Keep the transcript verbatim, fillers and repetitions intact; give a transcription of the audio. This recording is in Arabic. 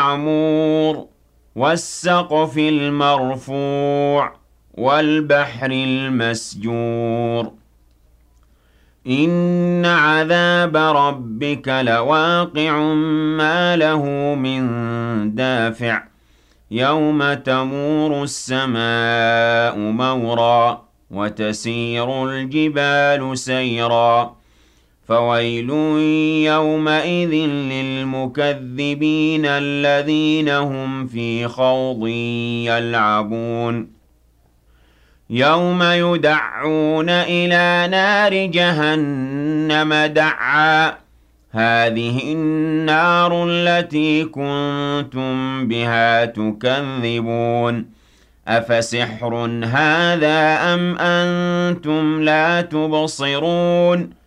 المعمور والسقف المرفوع والبحر المسجور إن عذاب ربك لواقع ما له من دافع يوم تمور السماء مورا وتسير الجبال سيرا فويل يومئذ للمكذبين الذين هم في خوض يلعبون يوم يدعون إلى نار جهنم دعا هذه النار التي كنتم بها تكذبون أفسحر هذا أم أنتم لا تبصرون